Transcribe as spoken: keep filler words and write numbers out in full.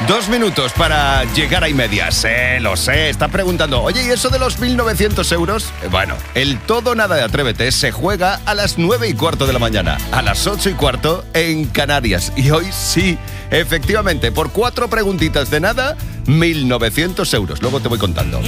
Dos minutos para llegar a y media. Sé, lo sé. Está preguntando, oye, ¿y eso de los mil novecientos euros? Eh, Bueno, el todo nada de Atrévete se juega a las nueve y cuarto de la mañana, a las ocho y cuarto en Canarias. Y hoy sí, efectivamente, por cuatro preguntitas de nada, mil novecientos euros. Luego te voy contando.